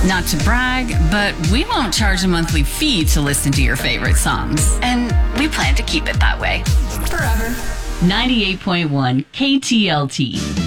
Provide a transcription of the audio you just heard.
Not to brag, but we won't charge a monthly fee to listen to your favorite songs. And we plan to keep it that way. Forever. 98.1 KTLT.